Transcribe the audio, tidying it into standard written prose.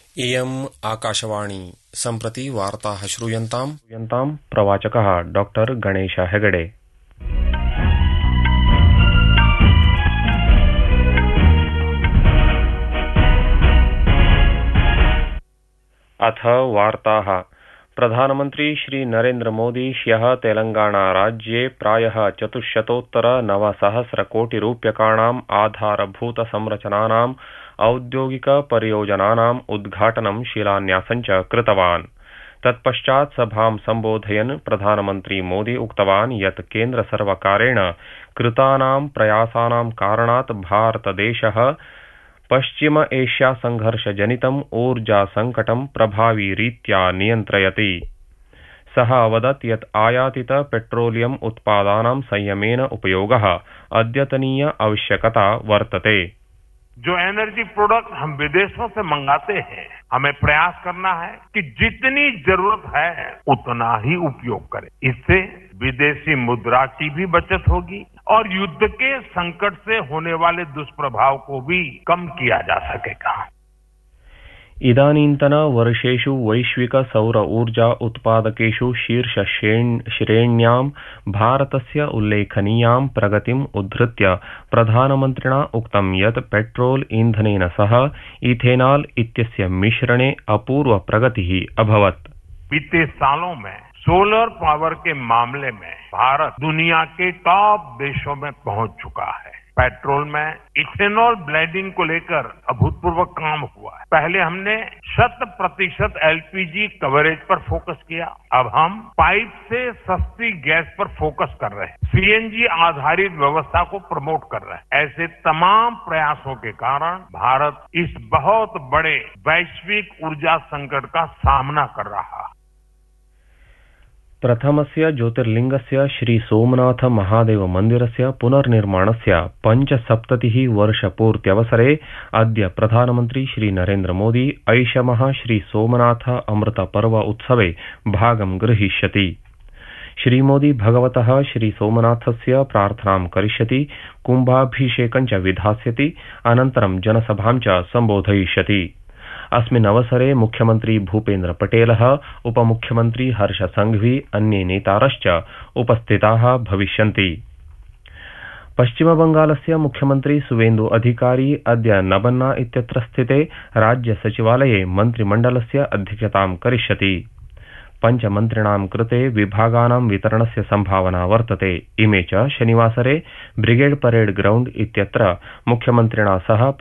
इयम् आकाशवाणी सम्प्रति वार्ताः श्रूयन्ताम् प्रवाचकः डॉक्टर गणेश हेगडे। अथ वार्ताः। प्रधानमन्त्री श्री नरेन्द्र मोदी ह्यः तेलंगाना राज्ये प्रायः 400-900 कोटिरूप्यकाणाम् आधारभूत संरचनानाम् औद्योगिक परियोजनानाम् उद्घाटनं शिलान्यासं च कृतवान्। तत्पश्चात् सभां सम्बोधयन् प्रधानमन्त्री मोदी उक्तवान् यत् केन्द्रसर्वकारेण कृतानां प्रयासानां कारणात् भारतदेशः पश्चिम एशिया संघर्षजनितम् ऊर्जा संकटं प्रभावीरीत्या नियन्त्रयति। सः अवदत् यत् आयातित पेट्रोलियम उत्पादानां संयमेन उपयोगः अद्यतनीय आवश्यकता वर्तते। जो एनर्जी प्रोडक्ट हम विदेशों से मंगाते हैं, हमें प्रयास करना है कि जितनी जरूरत है उतना ही उपयोग करें। इससे विदेशी मुद्रा की भी बचत होगी और युद्ध के संकट से होने वाले दुष्प्रभाव को भी कम किया जा सकेगा। इदानीन्तन वर्षेषु वैश्विक सौर ऊर्जा उत्पादकेषु शीर्ष श्रेण्यां भारतस्य उल्लेखनीयां प्रगतिम् उद्धृत्य प्रधानमन्त्रिणा उक्तं यत् पेट्रोल ईंधनेन सह इथेनॉल इत्यस्य मिश्रणे अपूर्व प्रगतिः अभवत्। बीते सालों में सोलर पावर के मामले में भारत दुनिया के टॉप देशों में पहुंच चुका है। पेट्रोल में इथेनॉल ब्लेंडिंग को लेकर अभूतपूर्व काम हुआ है। पहले हमने 100% एलपीजी कवरेज पर फोकस किया, अब हम पाइप से सस्ती गैस पर फोकस कर रहे हैं। सीएनजी आधारित व्यवस्था को प्रमोट कर रहे हैं। ऐसे तमाम प्रयासों के कारण भारत इस बहुत बड़े वैश्विक ऊर्जा संकट का सामना कर रहा है। प्रथमस्य ज्योतिर्लिंगस्य श्री सोमनाथ महादेव मन्दिरस्य पुनर्निर्माणस्य 75 वर्षपूर्त्यवसरे अद्य प्रधानमन्त्री श्री नरेन्द्र मोदी ऐषमः श्री सोमनाथ अमृत पर्व उत्सवे भागं गृहीष्यति। श्री मोदी भगवतः श्री सोमनाथस्य प्रार्थनां करिष्यति, कुम्भाभिषेकं च विधास्यति, अनन्तरं जनसभां च सम्बोधयिष्यति। अस्मिन् अवसरे मुख्यमंत्री भूपेन्द्र पटेलः, उपमुख्यमंत्री हर्ष संघवी, अन्ये नेतारश्च उपस्थिताः भविष्यन्ति। पश्चिमबंगालस्य मुख्यमंत्री सुवेन्दु अधिकारी अद्य नबन्ना इत्यत्र स्थिते राज्य सचिवालये मन्त्रिमण्डलस्य अध्यक्षतां करिष्यति। पञ्चमन्त्रिणां कृते विभागानां वितरणस्य संभावना वर्तते। इमे च शनिवासरे ब्रिगेड परेड ग्राउंड इत्यत्र मुख्यमन्त्रिणा सह